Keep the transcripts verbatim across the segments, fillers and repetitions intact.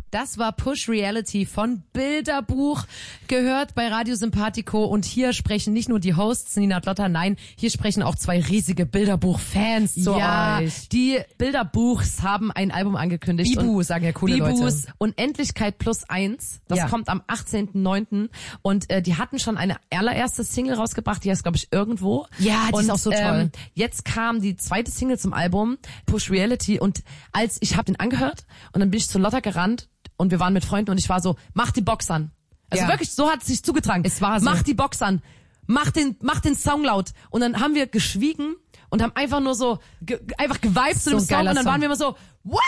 Das war Push Reality von Bilderbuch, gehört bei Radio Sympathico. Und hier sprechen nicht nur die Hosts Nina und Lotta, nein, hier sprechen auch zwei riesige Bilderbuch-Fans zu ja, euch. Die Bilderbuchs haben ein Album angekündigt. Bibu, sagen ja coole Bibus Leute. Unendlichkeit plus eins. Das Ja. kommt am achtzehnten neunten Und äh, die hatten schon eine allererste Single rausgebracht, die heißt, glaube ich, Irgendwo. Ja, die und, ist auch so toll. Ähm, jetzt kam die zweite Single zum Album, Push Reality. Und als ich habe den angehört und dann bin ich zu Lotta gerannt und wir waren mit Freunden und ich war so, mach die Box an. Also Ja. wirklich, so hat es sich zugetragen. Es war so. Mach die Box an. Mach den, mach den Song laut. Und dann haben wir geschwiegen und haben einfach nur so, ge, einfach geweibt zu So dem ein Song. geiler Und dann Song. waren wir immer so, wow!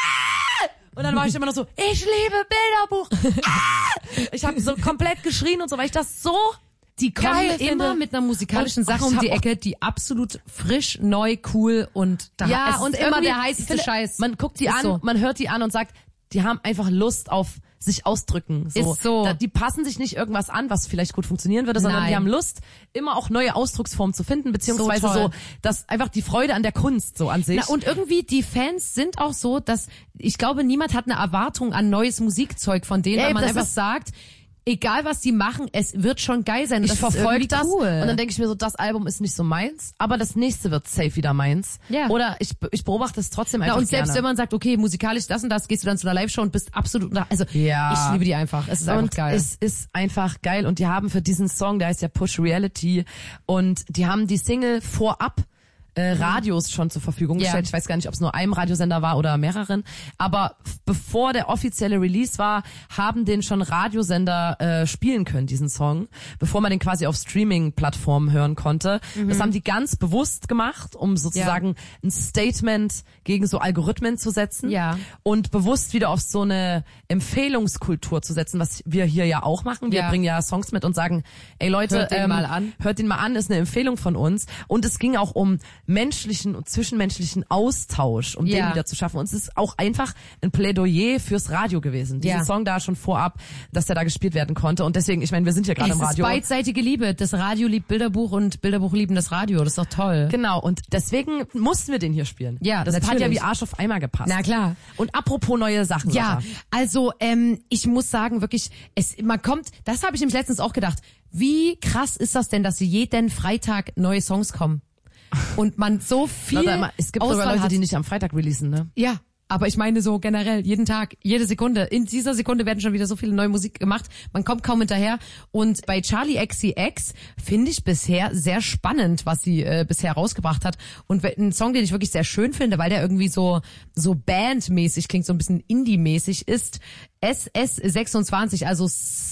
Und dann war ich immer noch so, ich liebe Bilderbuch. Ah! Ich habe so komplett geschrien und so, weil ich das so Die kommen geil immer finde. mit einer musikalischen Und- Sache oh, ich um hab die auch- Ecke, die absolut frisch, neu, cool und da ja, es ist und immer irgendwie- der heißeste ich finde, Scheiß. Man guckt die Ist an, so. man hört die an und sagt, die haben einfach Lust auf sich ausdrücken. So. Ist so. Da, die passen sich nicht irgendwas an, was vielleicht gut funktionieren würde, sondern Nein. die haben Lust, immer auch neue Ausdrucksformen zu finden, beziehungsweise So so, toll. dass einfach die Freude an der Kunst so an sich. Na, und irgendwie, die Fans sind auch so, dass, ich glaube, niemand hat eine Erwartung an neues Musikzeug von denen, Ey, weil man das einfach ist- sagt, egal was die machen, es wird schon geil sein. Und ich das verfolge ist das irgendwie cool. und dann denke ich mir so, das Album ist nicht so meins, aber das nächste wird safe wieder meins. Ja. Oder ich, ich beobachte es trotzdem einfach Na, und selbst gerne. wenn man sagt, okay, musikalisch das und das, gehst du dann zu einer Live-Show und bist absolut, also Ja. ich liebe die einfach. Es ist einfach und geil. es ist einfach geil und die haben für diesen Song, der heißt ja Push Reality und die haben die Single vorab äh, Radios schon zur Verfügung Ja. gestellt. Ich weiß gar nicht, ob es nur einem Radiosender war oder mehreren, aber f- bevor der offizielle Release war, haben den schon Radiosender äh, spielen können, diesen Song, bevor man den quasi auf Streaming-Plattformen hören konnte. Mhm. Das haben die ganz bewusst gemacht, um sozusagen ein Statement gegen so Algorithmen zu setzen Ja. und bewusst wieder auf so eine Empfehlungskultur zu setzen, was wir hier ja auch machen. Wir Ja. bringen ja Songs mit und sagen, ey Leute, Hört den ähm, mal an. hört den mal an, ist eine Empfehlung von uns. Und es ging auch um menschlichen und zwischenmenschlichen Austausch, um Ja. den wieder zu schaffen. Und es ist auch einfach ein Plädoyer fürs Radio gewesen. Diesen Ja. Song da schon vorab, dass der da gespielt werden konnte. Und deswegen, ich meine, wir sind ja gerade es im ist Radio. beidseitige Liebe. Das Radio liebt Bilderbuch und Bilderbuch lieben das Radio. Das ist doch toll. Genau, und deswegen mussten wir den hier spielen. Ja, das hat ja natürlich. wie Arsch auf Eimer gepasst. Na klar. Und apropos neue Sachen. Ja, Lotta. also ähm, ich muss sagen, wirklich, es man kommt, das habe ich nämlich letztens auch gedacht, wie krass ist das denn, dass jeden Freitag neue Songs kommen? Und man so viel Lotta, immer, es gibt sogar Auswahl Leute, hat. die nicht am Freitag releasen, ne? Ja, aber ich meine so generell, jeden Tag, jede Sekunde. In dieser Sekunde werden schon wieder so viele neue Musik gemacht. Man kommt kaum hinterher. Und bei Charlie X C X finde ich bisher sehr spannend, was sie äh, bisher rausgebracht hat. Und ein Song, den ich wirklich sehr schön finde, weil der irgendwie so so bandmäßig klingt, so ein bisschen Indie-mäßig, ist S S sechsundzwanzig, also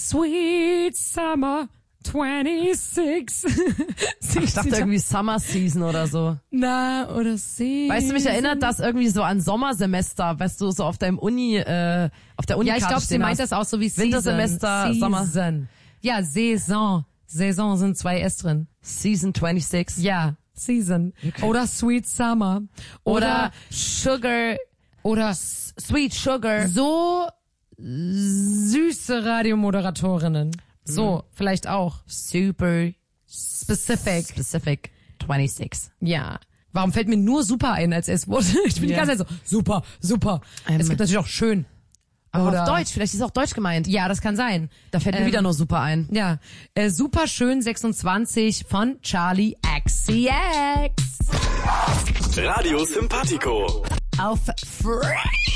Sweet Summer sechsundzwanzig. Ich dachte irgendwie Summer Season oder so. Na, oder sie. Weißt du, mich erinnert das irgendwie so an Sommersemester, weißt du, so auf deinem Uni, äh, auf der Uni. Ja, ich glaube, sie meint das auch so wie Season. Wintersemester, Sommer. Season. Ja, Saison. Saison sind zwei S drin. Season sechsundzwanzig. Ja, Season. Oder Sweet Summer. Oder, Oder Sugar, oder Sweet Sugar. so süße Radiomoderatorinnen. So, vielleicht auch. Super Specific. Specific sechsundzwanzig. Ja. Warum fällt mir nur super ein als S-Wort? Ich bin die Ja. ganze Zeit so, super, super. Ähm, Es gibt natürlich auch schön. Aber Oder- auf Deutsch, vielleicht ist auch Deutsch gemeint. Ja, das kann sein. Da fällt mir Ähm, wieder nur super ein. Ja, äh, super schön sechsundzwanzig von Charlie X C X. Radio Sympathico. Auf Free.